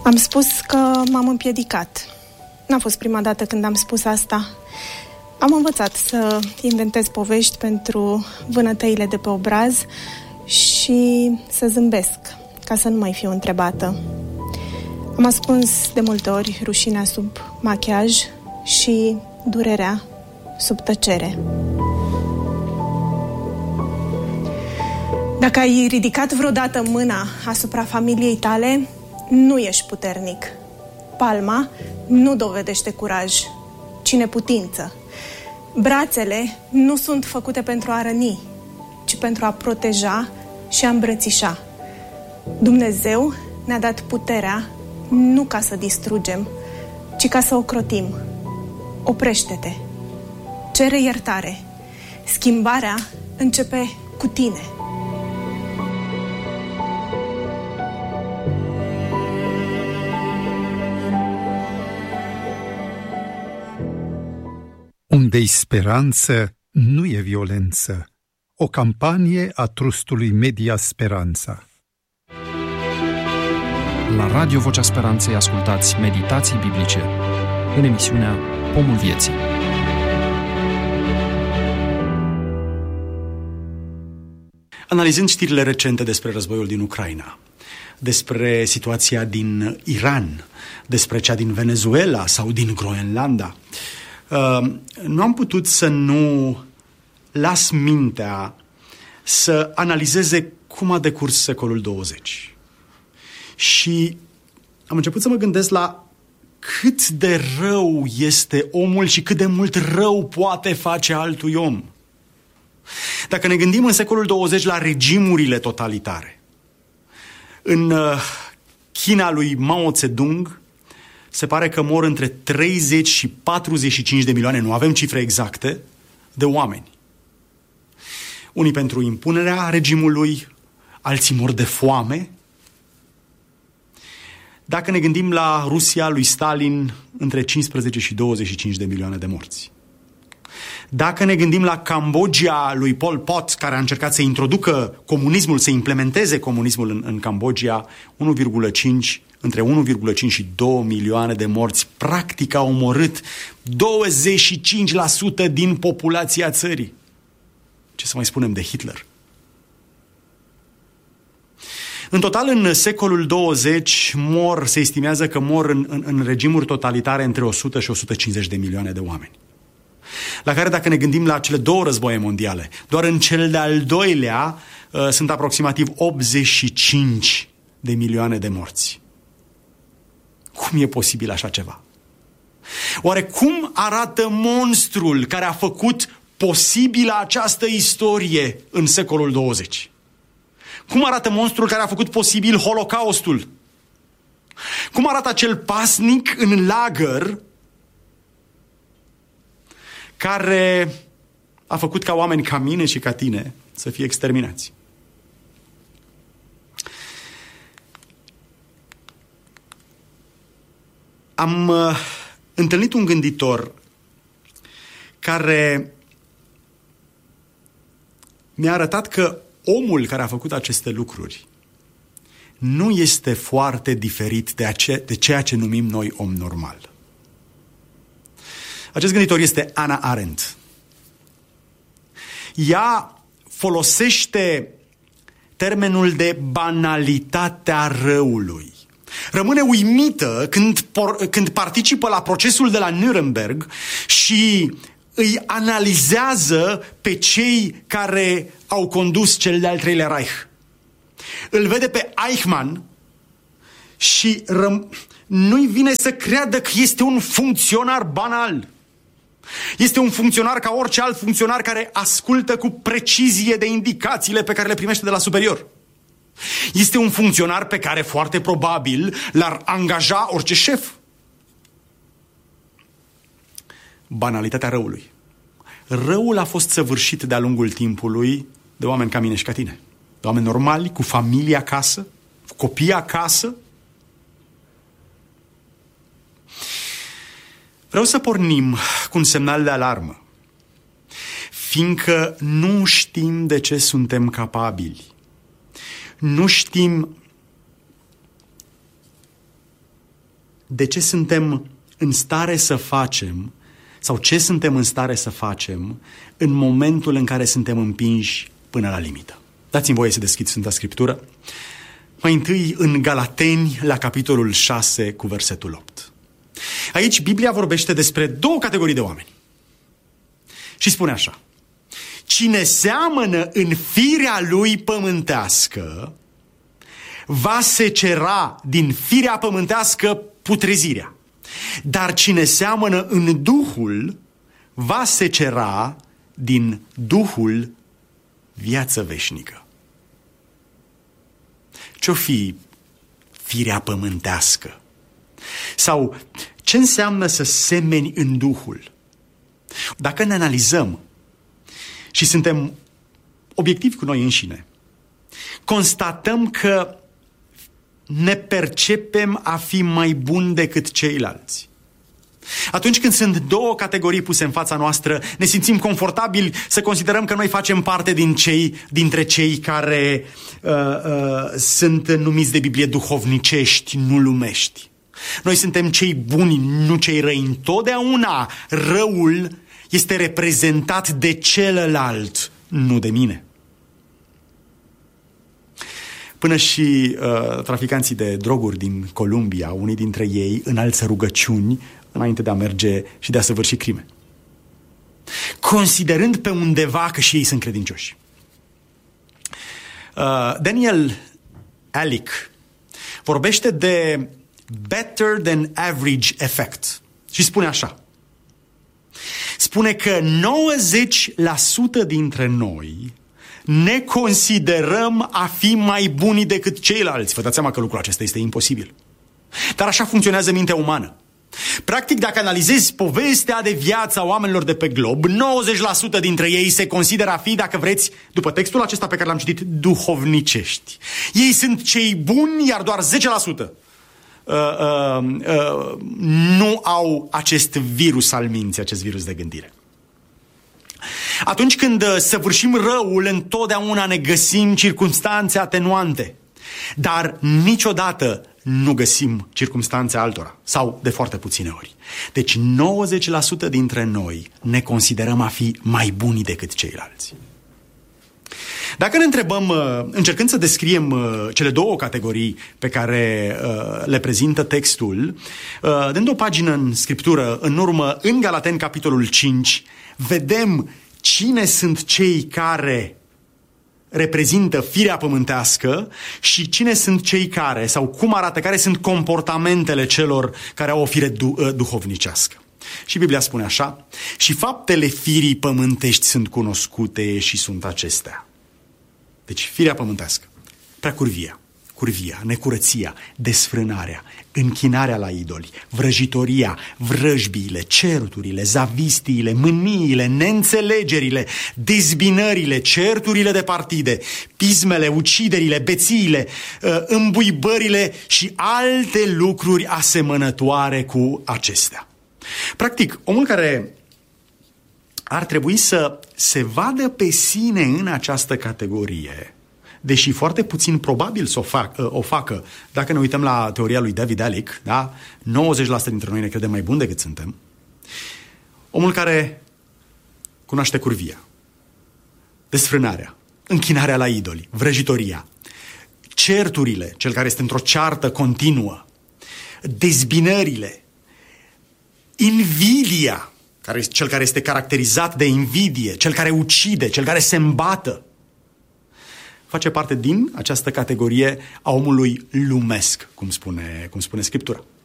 Am spus că m-am împiedicat. N-a fost prima dată când am spus asta. Am învățat să inventez povești pentru vânătăile de pe obraz și să zâmbesc, ca să nu mai fiu întrebată. Am ascuns de multe ori rușinea sub machiaj și durerea sub tăcere. Dacă ai ridicat vreodată mâna asupra familiei tale, nu ești puternic. Palma nu dovedește curaj, ci neputință. Brațele nu sunt făcute pentru a răni, ci pentru a proteja și a îmbrățișa. Dumnezeu ne-a dat puterea nu ca să distrugem, ci ca să ocrotim. Oprește-te. Cere iertare. Schimbarea începe cu tine. Unde-i speranță, nu e violență. O campanie a trustului Media Speranța. La Radio Vocea Speranței ascultați meditații biblice în emisiunea Pomul Vieții. Analizând știrile recente despre războiul din Ucraina, despre situația din Iran, despre cea din Venezuela sau din Groenlanda, nu am putut să nu las mintea să analizeze cum a decurs secolul 20. Și am început să mă gândesc la cât de rău este omul și cât de mult rău poate face altui om. Dacă ne gândim în secolul 20 la regimurile totalitare, în China lui Mao Zedong se pare că mor între 30 și 45 de milioane, nu avem cifre exacte, de oameni. Unii pentru impunerea regimului, alții mor de foame. Dacă ne gândim la Rusia lui Stalin, între 15 și 25 de milioane de morți. Dacă ne gândim la Cambodgia lui Pol Pot, care a încercat să introducă comunismul, să implementeze comunismul în Cambodgia, între 1,5 și 2 milioane de morți, practic a omorât 25% din populația țării. Ce să mai spunem de Hitler? În total, în secolul 20 se estimează că mor în regimuri totalitare între 100 și 150 de milioane de oameni. La care, dacă ne gândim la cele două războaie mondiale, doar în cel de-al doilea sunt aproximativ 85 de milioane de morți. Cum e posibil așa ceva? Oare cum arată monstrul care a făcut posibilă această istorie în secolul 20? Cum arată monstrul care a făcut posibil Holocaustul? Cum arată acel pasnic în lagăr care a făcut ca oameni ca mine și ca tine să fie exterminați? Am întâlnit un gânditor care mi-a arătat că omul care a făcut aceste lucruri nu este foarte diferit de ceea ce numim noi om normal. Acest gânditor este Hannah Arendt. Ea folosește termenul de banalitatea răului. Rămâne uimită când participă la procesul de la Nuremberg și îi analizează pe cei care au condus cel de-al treilea Reich. Îl vede pe Eichmann și nu-i vine să creadă că este un funcționar banal. Este un funcționar ca orice alt funcționar care ascultă cu precizie de indicațiile pe care le primește de la superior. Este un funcționar pe care foarte probabil l-ar angaja orice șef. Banalitatea răului. Răul a fost săvârșit de-a lungul timpului de oameni ca mine și ca tine. De oameni normali, cu familie acasă, cu copii acasă. Vreau să pornim cu un semnal de alarmă, fiindcă nu știm de ce suntem capabili. Nu știm de ce suntem în stare să facem sau ce suntem în stare să facem în momentul în care suntem împinși până la limită. Dați-mi voie să deschid Sfânta Scriptură. Mai întâi în Galateni, la capitolul 6, cu versetul 8. Aici Biblia vorbește despre două categorii de oameni. Și spune așa: cine seamănă în firea lui pământească, va secera din firea pământească putrezirea. Dar cine seamănă în Duhul, va secera din Duhul viață veșnică. Ce-o fi firea pământească? Sau ce înseamnă să semeni în Duhul? Dacă ne analizăm și suntem obiectivi cu noi înșine, constatăm că ne percepem a fi mai buni decât ceilalți. Atunci când sunt două categorii puse în fața noastră, ne simțim confortabili să considerăm că noi facem parte dintre cei care sunt numiți de Biblie duhovnicești, nu lumești. Noi suntem cei buni, nu cei răi. Întotdeauna răul este reprezentat de celălalt, nu de mine. Până și traficanții de droguri din Columbia, unii dintre ei înalță rugăciuni înainte de a merge și de a săvârși crime, considerând pe undeva că și ei sunt credincioși. Daniel Ilick vorbește de better than average effect și spune așa: spune că 90% dintre noi ne considerăm a fi mai buni decât ceilalți. Vă dați seama că lucrul acesta este imposibil. Dar așa funcționează mintea umană. Practic, dacă analizezi povestea de viață a oamenilor de pe glob, 90% dintre ei se consideră a fi, dacă vreți, după textul acesta pe care l-am citit, duhovnicești. Ei sunt cei buni, iar doar 10% nu au acest virus al minții, acest virus de gândire. Atunci când săvârșim răul, întotdeauna ne găsim circumstanțe atenuante, dar niciodată nu găsim circumstanțe altora, sau de foarte puține ori. Deci 90% dintre noi ne considerăm a fi mai buni decât ceilalți. Dacă ne întrebăm, încercând să descriem cele două categorii pe care le prezintă textul, dând o pagină în Scriptură, în urmă, în Galateni, capitolul 5, vedem cine sunt cei care reprezintă firea pământească și cine sunt cei care, sau cum arată, care sunt comportamentele celor care au o fire duhovnicească. Și Biblia spune așa: și faptele firii pământești sunt cunoscute și sunt acestea. Deci firea pământească: curvia, necurăția, desfrânarea, închinarea la idoli, vrăjitoria, vrăjbiile, certurile, zavistiile, mâniile, neînțelegerile, dezbinările, certurile de partide, pismele, uciderile, bețiile, îmbuibările și alte lucruri asemănătoare cu acestea. Practic, omul care ar trebui să se vadă pe sine în această categorie, deși foarte puțin probabil să o facă, dacă ne uităm la teoria lui David Ilick, da? 90% dintre noi ne credem mai buni decât suntem. Omul care cunoaște curvia, desfrânarea, închinarea la idoli, vrăjitoria, certurile, cel care este într-o ceartă continuă, dezbinările, invidia, cel care este caracterizat de invidie, cel care ucide, cel care se îmbată, face parte din această categorie a omului lumesc, cum spune Scriptura.